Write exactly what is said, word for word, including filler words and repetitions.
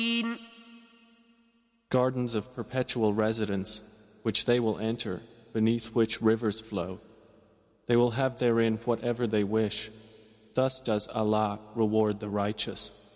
Gardens of perpetual residence, which they will enter, beneath which rivers flow. They will have therein whatever they wish. Thus does Allah reward the righteous.